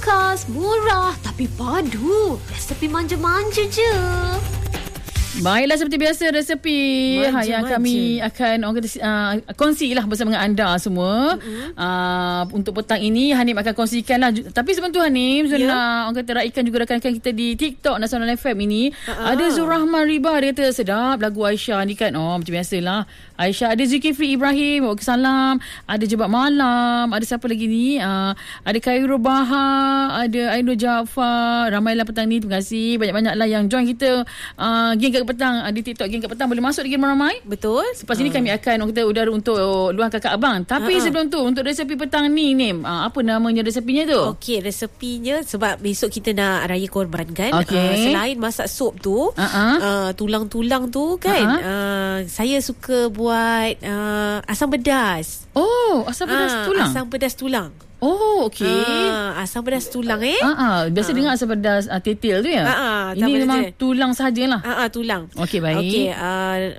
ringkas, murah tapi padu. Resepi manja-manja je. Baiklah, seperti biasa resepi yang kami akan kongsilah bersama dengan anda semua. Untuk petang ini Hanif akan kongsikanlah. Tapi sebelum tu Hanif, nak orang kata raikan juga rakan-rakan kita di TikTok Nasional FM ini. Ada Zurrahman Riba, dia kata sedap lagu Aisyah ni kan. Macam biasalah Aisyah. Ada Zulkifli Ibrahim, salam. Ada Jebat Malam. Ada siapa lagi ni? Ada Khairul Bahar, ada Ainul Jaafar. Ramailah petang ni. Terima kasih banyak-banyaklah yang join kita. Geng petang di TikTok Geng Kat Petang. Boleh masuk di game ramai. Betul. Selepas ini kami akan kita udara untuk luang kakak abang. Tapi sebelum tu, untuk resepi petang ni apa namanya resepinya tu? Okey, resepinya sebab besok kita nak raya korban kan. Selain masak sup tu, tulang-tulang tu kan, saya suka buat asam pedas. Asam pedas tulang. Asam pedas tulang. Okey. Asam pedas tulang biasa dengar asam pedas tetel tu ya. Ini memang tulang sahajalah. Tulang. Okey, baik. Okey,